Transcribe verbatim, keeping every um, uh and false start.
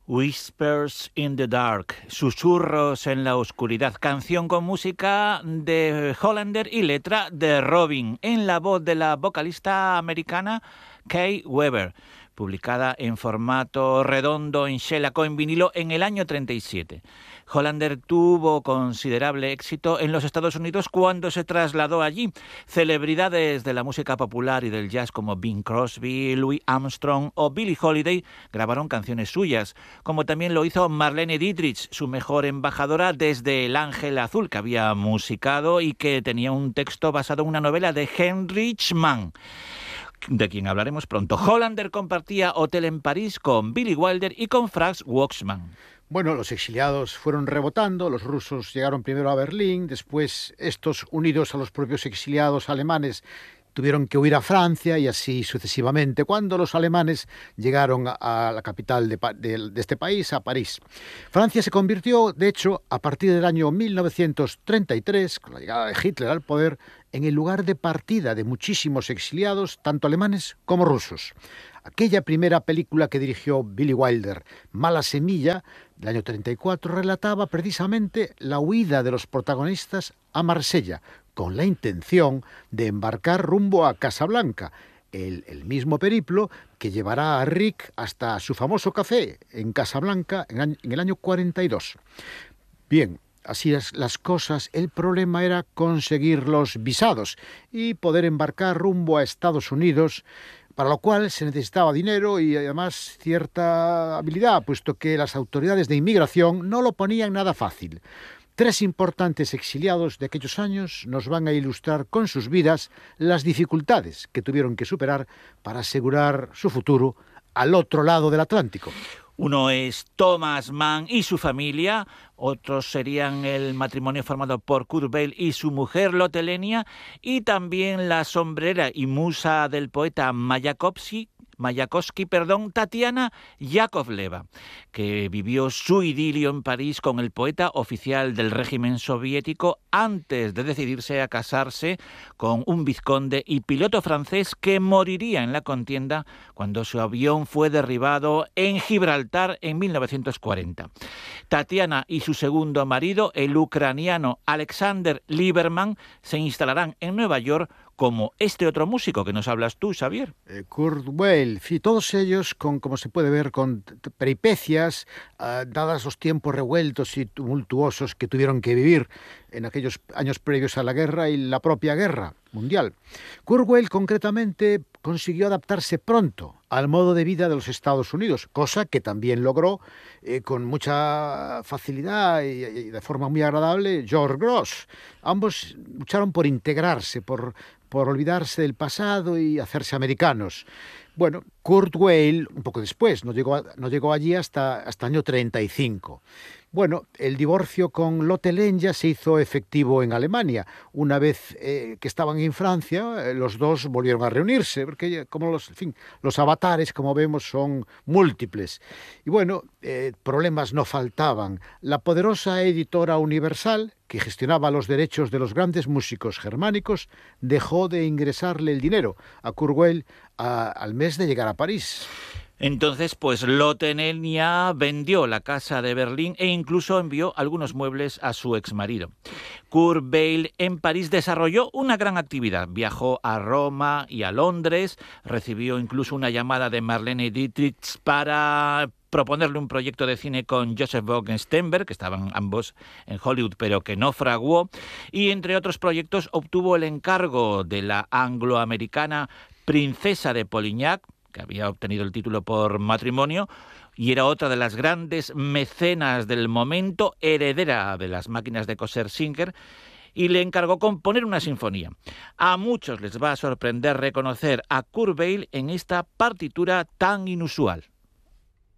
Whispers in the Dark, Susurros en la Oscuridad, canción con música de Hollander y letra de Robin, en la voz de la vocalista americana Kay Weber, publicada en formato redondo en shellac en vinilo en el año treinta y siete. Hollander tuvo considerable éxito en los Estados Unidos cuando se trasladó allí. Celebridades de la música popular y del jazz como Bing Crosby, Louis Armstrong o Billie Holiday grabaron canciones suyas, como también lo hizo Marlene Dietrich, su mejor embajadora desde El Ángel Azul, que había musicado y que tenía un texto basado en una novela de Heinrich Mann, de quien hablaremos pronto. Hollander compartía hotel en París con Billy Wilder y con Franz Waxman. Bueno, los exiliados fueron rebotando, los rusos llegaron primero a Berlín, después estos, unidos a los propios exiliados alemanes, tuvieron que huir a Francia y así sucesivamente, cuando los alemanes llegaron a la capital de, de, de este país, a París. Francia se convirtió, de hecho, a partir del año mil novecientos treinta y tres, con la llegada de Hitler al poder, en el lugar de partida de muchísimos exiliados, tanto alemanes como rusos. Aquella primera película que dirigió Billy Wilder, Mala Semilla, del año treinta y cuatro, relataba precisamente la huida de los protagonistas a Marsella, con la intención de embarcar rumbo a Casablanca, el, el mismo periplo que llevará a Rick hasta su famoso café en Casablanca en, en el año cuarenta y dos. Bien, así las, las cosas, el problema era conseguir los visados y poder embarcar rumbo a Estados Unidos, para lo cual se necesitaba dinero y además cierta habilidad, puesto que las autoridades de inmigración no lo ponían nada fácil. Tres importantes exiliados de aquellos años nos van a ilustrar con sus vidas las dificultades que tuvieron que superar para asegurar su futuro al otro lado del Atlántico. Uno es Thomas Mann y su familia, otros serían el matrimonio formado por Kurt Weill y su mujer Lotte Lenya, y también la sombrera y musa del poeta Mayakovsky, Mayakovsky, perdón, Tatiana Yakovleva, que vivió su idilio en París con el poeta oficial del régimen soviético antes de decidirse a casarse con un vizconde y piloto francés que moriría en la contienda cuando su avión fue derribado en Gibraltar en mil novecientos cuarenta. Tatiana y su segundo marido, el ucraniano Alexander Lieberman, se instalarán en Nueva York como este otro músico que nos hablas tú, Xavier. Eh, Kurt Weill, sí, todos ellos, con, como se puede ver, con peripecias, uh, dadas los tiempos revueltos y tumultuosos que tuvieron que vivir en aquellos años previos a la guerra y la propia guerra mundial. Kurt Weill, concretamente, consiguió adaptarse pronto al modo de vida de los Estados Unidos, cosa que también logró eh, con mucha facilidad y, y de forma muy agradable George Grosz. Ambos lucharon por integrarse, por, por olvidarse del pasado y hacerse americanos. Bueno, Kurt Weill, un poco después, no llegó, a, no llegó allí hasta, hasta el año treinta y cinco. Bueno, el divorcio con Lotte Lenya se hizo efectivo en Alemania. Una vez eh, que estaban en Francia, eh, los dos volvieron a reunirse, porque como los, en fin, los avatares, como vemos, son múltiples. Y bueno, eh, problemas no faltaban. La poderosa editora Universal, que gestionaba los derechos de los grandes músicos germánicos, dejó de ingresarle el dinero a Kurt Weill a, al mes de llegar a París. Entonces, pues Lotte Lenya vendió la casa de Berlín e incluso envió algunos muebles a su exmarido. Kurt Weill en París desarrolló una gran actividad. Viajó a Roma y a Londres, recibió incluso una llamada de Marlene Dietrich para proponerle un proyecto de cine con Joseph von Sternberg, que estaban ambos en Hollywood, pero que no fraguó, y entre otros proyectos obtuvo el encargo de la angloamericana Princesa de Polignac, que había obtenido el título por matrimonio, y era otra de las grandes mecenas del momento, heredera de las máquinas de coser Singer, y le encargó componer una sinfonía. A muchos les va a sorprender reconocer a Kurt Weill en esta partitura tan inusual.